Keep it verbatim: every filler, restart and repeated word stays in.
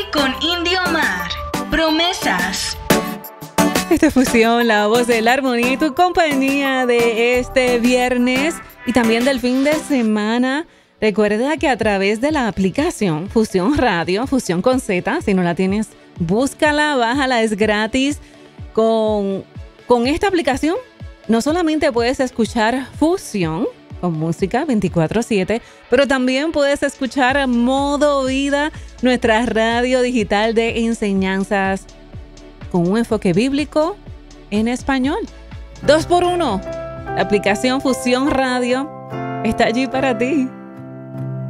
Con Indio Mar. Promesas. Esta fusión, la voz de la armonía y tu compañía de este viernes y también del fin de semana. Recuerda que a través de la aplicación Fusión Radio, Fusión con Z, si no la tienes, búscala, bájala, es gratis. Con, con esta aplicación no solamente puedes escuchar Fusión con música veinticuatro siete, pero también puedes escuchar Modo Vida, nuestra radio digital de enseñanzas con un enfoque bíblico en español. Dos por uno. La aplicación Fusión Radio está allí para ti.